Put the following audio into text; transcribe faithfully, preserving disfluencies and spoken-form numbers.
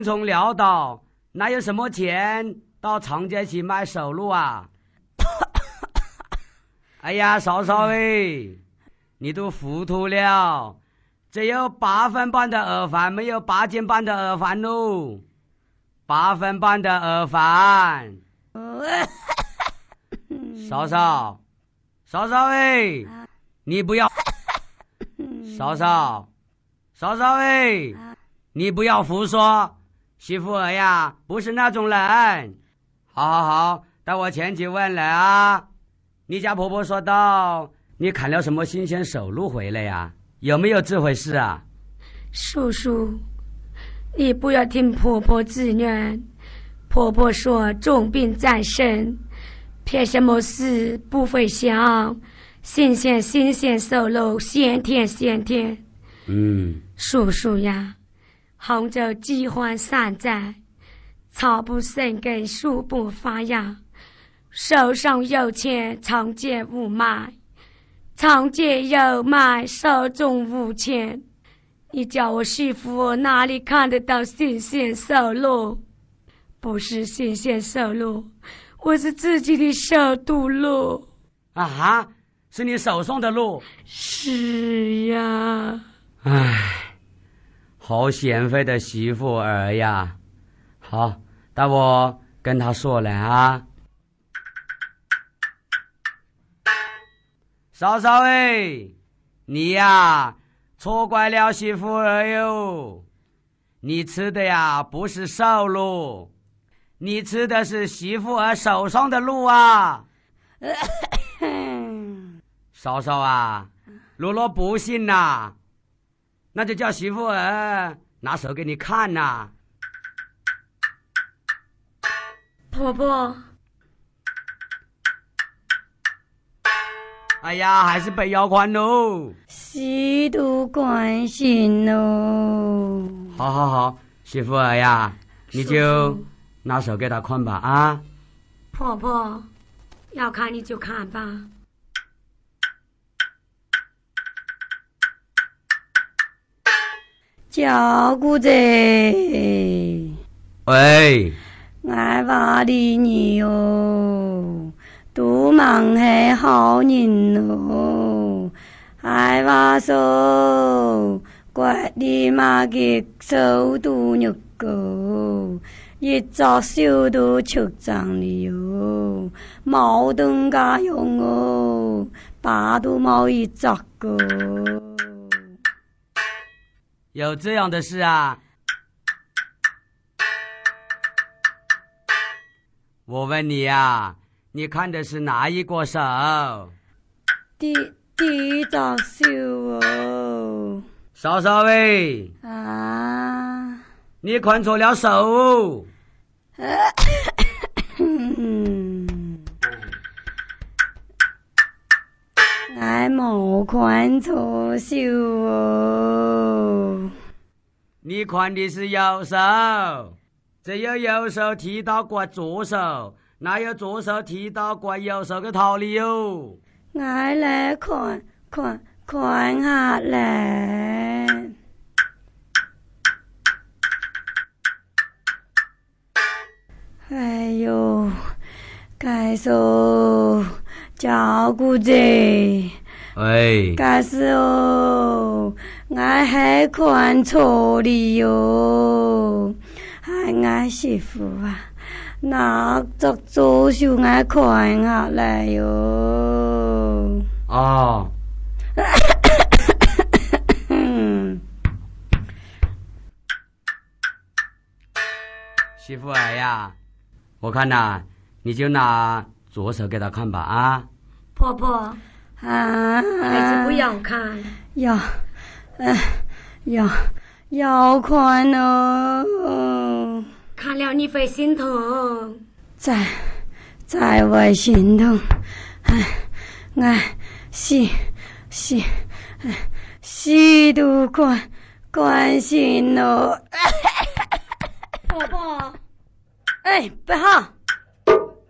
从潦倒，哪有什么钱到长街去买手路啊？哎呀，嫂嫂哎，你都糊涂了，只有八分半的饵饭，没有八斤半的饵饭喽。八分半的饵饭。嫂嫂，嫂嫂哎，你不要。嫂嫂，嫂嫂哎，你不要胡说。媳妇儿呀，不是那种人。好好好，带我前去问了啊。你家婆婆说道，你砍了什么新鲜手路回来呀？有没有这回事啊？ 叔叔，你不要听婆婆自怨。婆婆说重病在身，骗什么事不会想，新鲜新鲜手路，鲜甜鲜甜。 嗯， 叔叔呀，红州饥荒三灾，草不生根，树不发芽，手上有钱，长街无卖，长街有卖，手中无钱。你叫我媳妇哪里看得到新鲜手路？不是新鲜手路，我是自己的手堵路。 啊哈，是你手上的路？ 是呀。 唉，好贤惠的媳妇儿呀。好，待我跟她说了啊。嫂嫂哎，你呀错怪了媳妇儿哟。你吃的呀不是瘦路，你吃的是媳妇儿手上的路啊。嫂嫂啊，如若不信呐、啊，那就叫媳妇儿拿手给你看呐、啊。 婆婆， 哎呀，还是被要宽喽， 喜度关心喽。 好好好，媳妇儿呀，你就拿手给他看吧啊。 婆婆，要看你就看吧。 照顾者， 喂， 我话你你哦，都忙係好人哦，係話數，怪你媽嘅手都肉個，一作燒都出脹了哦，冇燈家用哦，把都冇一作個。 有这样的事啊？我问你呀，你看的是哪一国手？ 第第作燒哦。 嫂嫂喂， 啊， 你看错了手。 我冇看錯手哦。 你看的是右手，只有右手踢到過左手，哪有左手踢到過右手嘅道理喲？ 我嚟看看看下嚟。哎呦，介數照顧者， 哎， 介是哦，我係看錯你喲，係我媳婦啊，那作做事我看下嚟喲。 哦。媳妇儿呀，我看呐、啊，你就拿左手给他看吧啊。 婆婆， 啊， 还是不要看。 要，嗯、呃，要要看哦。 看了你会心疼。 再再会心疼，唉，唉，是是，是都关关心哦。 婆婆， 哎，不好。